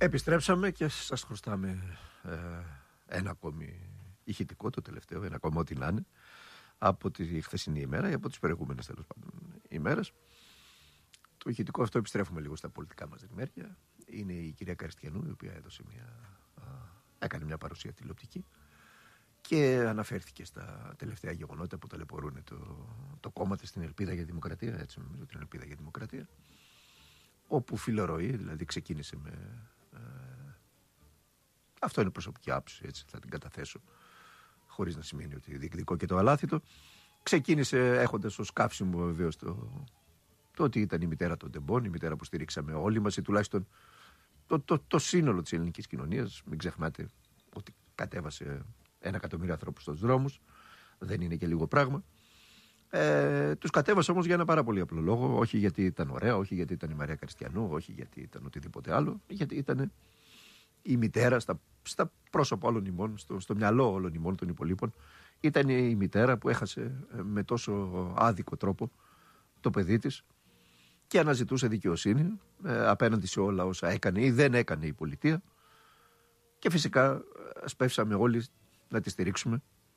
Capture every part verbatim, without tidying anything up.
Επιστρέψαμε και σας χρωστάμε ε, ένα ακόμη ηχητικό, το τελευταίο, ένα ακόμα ό,τι να είναι, από τη χθεσινή ημέρα ή από τις προηγούμενες τέλος πάντων ημέρες. Το ηχητικό αυτό, επιστρέφουμε λίγο στα πολιτικά μας δεκμέρια, είναι η κυρία Καριστιανού, η οποία έδωσε μια, α, έκανε μια παρουσία τηλεοπτική και αναφέρθηκε στα τελευταία γεγονότα που ταλαιπωρούν το, το κόμμα της, την Ελπίδα για Δημοκρατία, έτσι νομίζω, την Ελπίδα για Δημοκρατία, όπου φιλορροεί, δηλαδή ξεκίνησε με... Ε, αυτό είναι προσωπική άποψη, έτσι θα την καταθέσω, χωρίς να σημαίνει ότι διεκδικώ και το αλάθητο. Ξεκίνησε έχοντας ως καύσιμο βεβαίως το, το ότι ήταν η μητέρα των τεμπών, η μητέρα που στηρίξαμε όλοι μας, ή τουλάχιστον το, το, το σύνολο της ελληνικής κοινωνίας. Μην ξεχνάτε ότι κατέβασε ένα εκατομμύριο ανθρώπους στους δρόμους, δεν είναι και λίγο πράγμα. Ε, τους κατέβασε όμως για ένα πάρα πολύ απλό λόγο, όχι γιατί ήταν ωραία, όχι γιατί ήταν η Μαρία Καριστιανού, όχι γιατί ήταν οτιδήποτε άλλο, γιατί ήταν η μητέρα στα, στα πρόσωπα όλων ημών, στο, στο μυαλό όλων ημών των υπολείπων, ήταν η μητέρα που έχασε με τόσο άδικο τρόπο το παιδί της και αναζητούσε δικαιοσύνη ε, απέναντι σε όλα όσα έκανε ή δεν έκανε η πολιτεία, και φυσικά σπεύσαμε όλοι να τη στηρίξουμε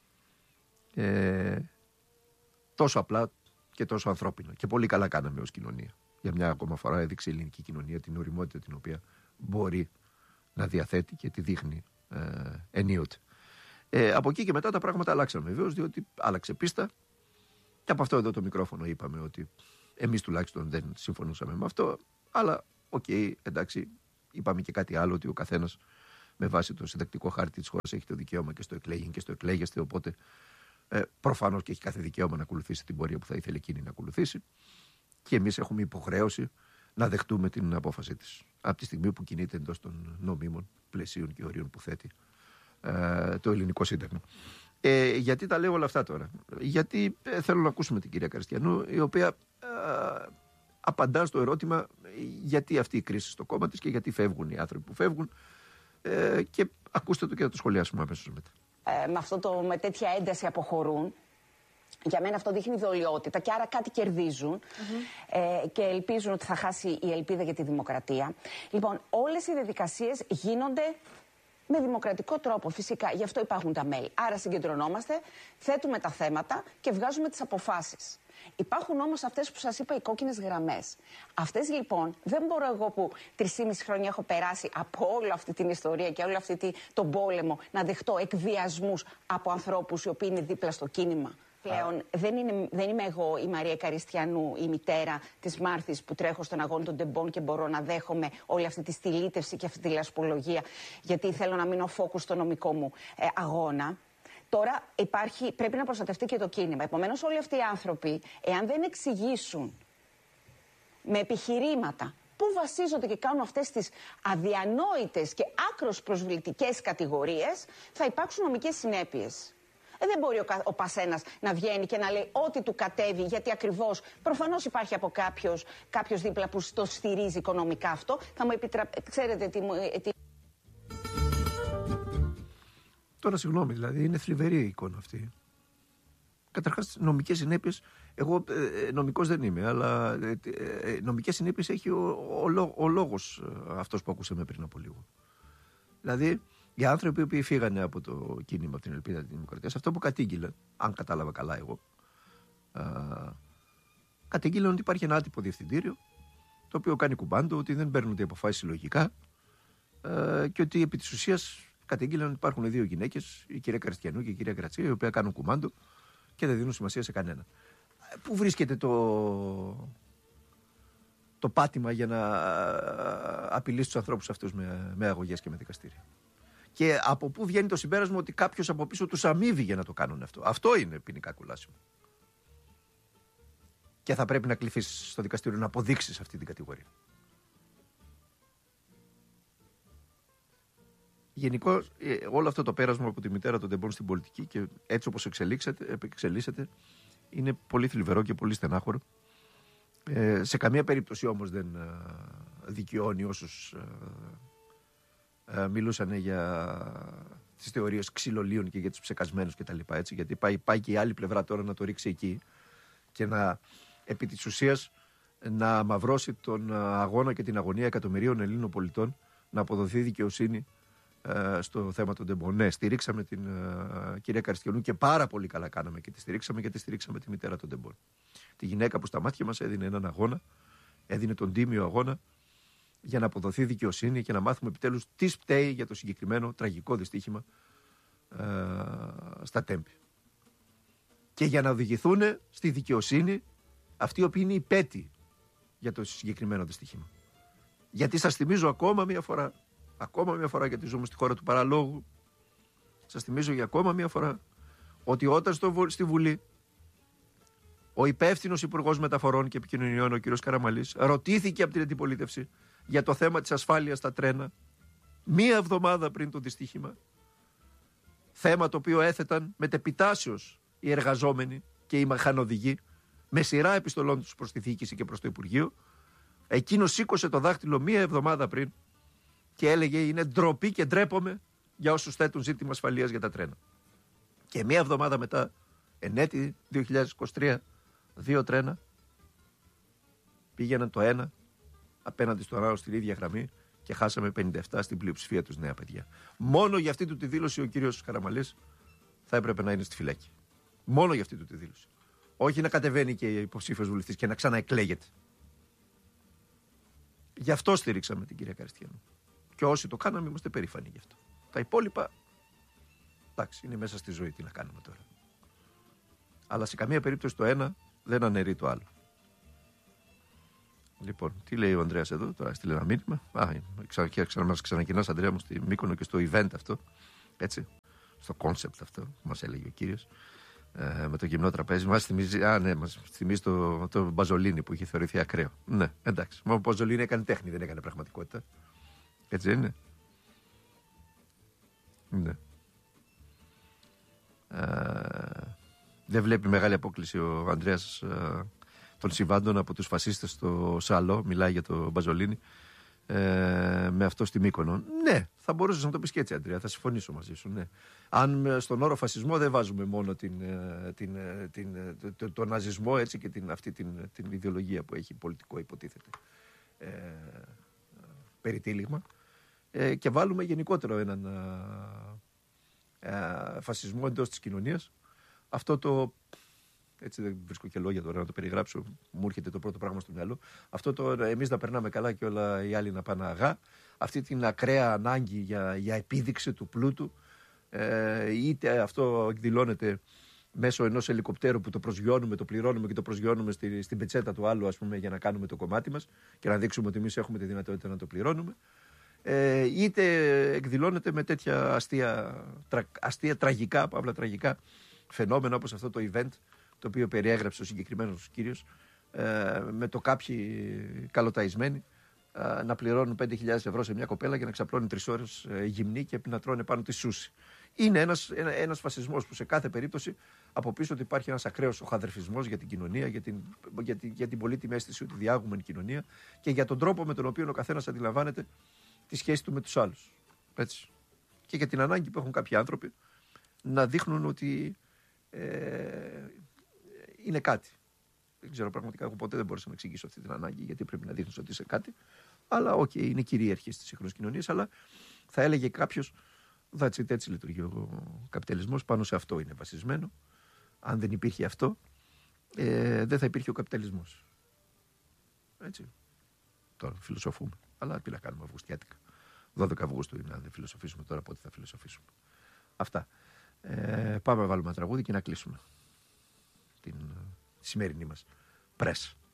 ε, τόσο απλά και τόσο ανθρώπινα, και πολύ καλά κάναμε ως κοινωνία. Για μια ακόμα φορά έδειξε η ελληνική κοινωνία την ωριμότητα την οποία μπορεί να διαθέτει και τη δείχνει ε, ενίοτε. Ε, από εκεί και μετά τα πράγματα αλλάξαν βεβαίως, διότι άλλαξε πίστα, και από αυτό εδώ το μικρόφωνο είπαμε ότι εμείς τουλάχιστον δεν συμφωνούσαμε με αυτό, αλλά οκ, okay, εντάξει, είπαμε και κάτι άλλο, ότι ο καθένας με βάση το συντακτικό χάρτη της χώρας έχει το δικαίωμα και στο εκλέγει και στο εκλέγεστε, οπότε ε, προφανώς και έχει κάθε δικαίωμα να ακολουθήσει την πορεία που θα ήθελε εκείνη να ακολουθήσει, και εμείς έχουμε υποχρέωση να δεχτούμε την απόφασή της από τη στιγμή που κινείται εντός των νομίμων πλαισίων και ορίων που θέτει ε, το ελληνικό σύνταγμα. Ε, γιατί τα λέω όλα αυτά τώρα? Γιατί ε, θέλω να ακούσουμε την κυρία Καριστιανού, η οποία ε, απαντά στο ερώτημα γιατί αυτή η κρίση στο κόμμα της και γιατί φεύγουν οι άνθρωποι που φεύγουν, ε, και ακούστε το και θα το σχολιάσουμε αμέσως μετά. Ε, με, αυτό το, με τέτοια ένταση αποχωρούν. Για μένα αυτό δείχνει δολιότητα και άρα κάτι κερδίζουν mm-hmm. ε, και ελπίζουν ότι θα χάσει η ελπίδα για τη δημοκρατία. Λοιπόν, όλες οι διαδικασίες γίνονται με δημοκρατικό τρόπο, φυσικά. Γι' αυτό υπάρχουν τα μέλη. Άρα συγκεντρωνόμαστε, θέτουμε τα θέματα και βγάζουμε τις αποφάσεις. Υπάρχουν όμως αυτές που σας είπα, οι κόκκινες γραμμές. Αυτές λοιπόν δεν μπορώ εγώ που τρεισήμιση χρόνια έχω περάσει από όλη αυτή την ιστορία και όλο αυτή τον πόλεμο να δεχτώ εκβιασμούς από ανθρώπους οι οποίοι είναι δίπλα στο κίνημα. Πλέον δεν, είναι, δεν είμαι εγώ η Μαρία Καριστιανού, η μητέρα της Μάρθης που τρέχω στον αγώνα των τεμπών και μπορώ να δέχομαι όλη αυτή τη στυλίτευση και αυτή τη λασπολογία, γιατί θέλω να μείνω φόκους στο νομικό μου ε, αγώνα. Τώρα υπάρχει, πρέπει να προστατευτεί και το κίνημα. Επομένως όλοι αυτοί οι άνθρωποι, εάν δεν εξηγήσουν με επιχειρήματα πού βασίζονται και κάνουν αυτές τις αδιανόητες και άκρως προσβλητικές κατηγορίες, θα υπάρξουν νομικές συνέπειες. Ε, δεν μπορεί ο, ο Πασένας να βγαίνει και να λέει ό,τι του κατέβει, γιατί ακριβώς προφανώς υπάρχει από κάποιος, κάποιος δίπλα που το στηρίζει οικονομικά αυτό. Θα μου επιτραπείτε, ξέρετε τι μου... Τι... Τώρα συγγνώμη, δηλαδή είναι θλιβερή η εικόνα αυτή. Καταρχάς, νομικές συνέπειες, εγώ ε, νομικός δεν είμαι, αλλά ε, ε, νομικές συνέπειες έχει ο, ο, ο, ο λόγος ε, αυτός που ακούσαμε πριν από λίγο. Δηλαδή, οι άνθρωποι που φύγανε από το κίνημα, από την Ελπίδα της Δημοκρατίας, αυτό που κατήγγειλαν, αν κατάλαβα καλά εγώ, α, κατήγγειλαν ότι υπάρχει ένα άτυπο διευθυντήριο, το οποίο κάνει κουμπάντο, ότι δεν παίρνονται αποφάσεις συλλογικά, α, και ότι επί της ουσίας κατήγγειλαν ότι υπάρχουν δύο γυναίκες, η κυρία Καριστιανού και η κυρία Κρατσία, οι οποίοι κάνουν κουμπάντο και δεν δίνουν σημασία σε κανένα. Πού βρίσκεται το, το πάτημα για να απειλήσει τους ανθρώπους αυτούς με, με αγωγές και με δικαστήρια? Και από πού βγαίνει το συμπέρασμα ότι κάποιος από πίσω τους αμείβει για να το κάνουν αυτό? Αυτό είναι ποινικά κολάσιμο. Και θα πρέπει να κληθείς στο δικαστήριο να αποδείξεις αυτή την κατηγορία. Γενικώς, όλο αυτό το πέρασμα από τη μητέρα των τεμπών στην πολιτική και έτσι όπως εξελίσσεται, είναι πολύ θλιβερό και πολύ στενάχωρο. Ε, σε καμία περίπτωση όμως δεν δικαιώνει όσους μιλούσαν για τις θεωρίες ξυλολίων και για τους ψεκασμένους και τα λοιπά, έτσι, γιατί πάει, πάει και η άλλη πλευρά τώρα να το ρίξει εκεί και να επί της ουσίας να μαυρώσει τον αγώνα και την αγωνία εκατομμυρίων Ελλήνων πολιτών να αποδοθεί δικαιοσύνη ε, στο θέμα των τεμπών. Ναι, στηρίξαμε την ε, κυρία Καριστιανού και πάρα πολύ καλά κάναμε και τη στηρίξαμε γιατί στηρίξαμε τη μητέρα των τεμπών. Τη γυναίκα που στα μάτια μας έδινε έναν αγώνα, έδινε τον τίμιο αγώνα για να αποδοθεί δικαιοσύνη και να μάθουμε επιτέλους τι φταίει για το συγκεκριμένο τραγικό δυστύχημα ε, στα Τέμπη. Και για να οδηγηθούν στη δικαιοσύνη αυτοί οι οποίοι είναι υπέτειοι για το συγκεκριμένο δυστύχημα. Γιατί σας θυμίζω ακόμα μια φορά, ακόμα μια φορά, γιατί ζούμε στη χώρα του παραλόγου, σας θυμίζω για ακόμα μια φορά ότι όταν στο, στη Βουλή ο υπεύθυνος Υπουργός Μεταφορών και Επικοινωνιών, ο κ. Καραμαλής, ρωτήθηκε από την αντιπολίτευση για το θέμα της ασφάλειας στα τρένα μία εβδομάδα πριν το δυστύχημα, θέμα το οποίο έθεταν μετεπιτάσεως οι εργαζόμενοι και οι μαχανοδηγοί με σειρά επιστολών τους προς τη διοίκηση και προς το Υπουργείο. Εκείνος σήκωσε το δάχτυλο μία εβδομάδα πριν και έλεγε είναι ντροπή και ντρέπομαι για όσους θέτουν ζήτημα ασφαλείας για τα τρένα. Και μία εβδομάδα μετά, εν έτη δύο χιλιάδες είκοσι τρία, δύο τρένα πήγαιναν το ένα απέναντι στο άλλο στην ίδια γραμμή και χάσαμε πενήντα επτά στην πλειοψηφία τους νέα παιδιά. Μόνο για αυτή του τη δήλωση ο κύριος Καραμαλής θα έπρεπε να είναι στη φυλάκη. Μόνο για αυτή του τη δήλωση. Όχι να κατεβαίνει και υποψήφιος βουλευτής και να ξαναεκλέγεται. Γι' αυτό στηρίξαμε την κυρία Καριστιανού. Και όσοι το κάναμε είμαστε περήφανοι γι' αυτό. Τα υπόλοιπα, εντάξει, είναι μέσα στη ζωή, τι να κάνουμε τώρα. Αλλά σε καμία περίπτωση το ένα δεν αναιρεί το άλλο. Λοιπόν, τι λέει ο Ανδρέας εδώ, τώρα στείλε ένα μήνυμα. Α, ξανα, ξανα, μας ξανακοινάς, Ανδρέα μου, στη Μύκονο και στο event αυτό, έτσι, στο concept αυτό που μας έλεγε ο κύριος, ε, με το γυμνό τραπέζι. Μας θυμίζει, α, ναι, μας θυμίζει το, το Μπαζολίνι που είχε θεωρηθεί ακραίο. Ναι, εντάξει, μα ο Μπαζολίνι έκανε τέχνη, δεν έκανε πραγματικότητα. Έτσι δεν είναι? Ναι. Ε, δεν βλέπει μεγάλη απόκληση ο Ανδρέας ε, των συμβάντων από τους φασίστες στο Σαλό, μιλάει για το Μπαζολίνι, ε, με αυτό στη Μύκονο. Ναι, θα μπορούσες να το πεις και έτσι, Ανδρέα, θα συμφωνήσω μαζί σου. Ναι. Αν στον όρο φασισμό δεν βάζουμε μόνο την, την, την, το, το ναζισμό, έτσι, και την, αυτή την, την ιδεολογία που έχει πολιτικό υποτίθεται ε, περιτύλιγμα, ε, και βάλουμε γενικότερο έναν ε, ε, φασισμό εντός της κοινωνίας, αυτό το... Έτσι δεν βρίσκω και λόγια τώρα να το περιγράψω, μου έρχεται το πρώτο πράγμα στο μυαλό. Αυτό το εμείς να περνάμε καλά και όλα οι άλλοι να πάνε αγά. Αυτή την ακραία ανάγκη για, για επίδειξη του πλούτου, ε, είτε αυτό εκδηλώνεται μέσω ενός ελικοπτέρου που το προσγειώνουμε, το πληρώνουμε και το προσγειώνουμε στη, στην πετσέτα του άλλου, ας πούμε, για να κάνουμε το κομμάτι μας και να δείξουμε ότι εμείς έχουμε τη δυνατότητα να το πληρώνουμε. Ε, είτε εκδηλώνεται με τέτοια αστεία, τρα, αστεία τραγικά, παύλα τραγικά φαινόμενα όπως αυτό το event, το οποίο περιέγραψε ο συγκεκριμένος κύριος, ε, με το κάποιοι καλοταϊσμένοι ε, να πληρώνουν πέντε χιλιάδες ευρώ σε μια κοπέλα και να ξαπλώνει τρεις ώρες ε, γυμνή και να τρώνε πάνω τη σούσι. Είναι ένας, ένα, ένας φασισμός που σε κάθε περίπτωση από πίσω του υπάρχει ένας ακραίος οχαδερφισμός για την κοινωνία, για την, για την, για την πολύτιμη αίσθηση ότι διάγουμε κοινωνία και για τον τρόπο με τον οποίο ο καθένας αντιλαμβάνεται τη σχέση του με τους άλλους. Έτσι. Και για την ανάγκη που έχουν κάποιοι άνθρωποι να δείχνουν ότι ε, είναι κάτι. Δεν ξέρω πραγματικά, εγώ ποτέ δεν μπορούσα να εξηγήσω αυτή την ανάγκη, γιατί πρέπει να δείχνεις ότι είσαι κάτι. Αλλά, οκ, okay, είναι κυρίαρχη στις σύγχρονες κοινωνίες. Αλλά θα έλεγε κάποιος, that's it, έτσι λειτουργεί ο καπιταλισμός, πάνω σε αυτό είναι βασισμένο. Αν δεν υπήρχε αυτό, ε, δεν θα υπήρχε ο καπιταλισμός. Έτσι. Τώρα φιλοσοφούμε. Αλλά τι να κάνουμε αυγουστιάτικα. δώδεκα Αυγούστου είναι, αν δεν φιλοσοφήσουμε τώρα, πότε θα φιλοσοφήσουμε. Αυτά. Ε, πάμε να βάλουμε ένα τραγούδι και να κλείσουμε την σημερινή μας πρέσ.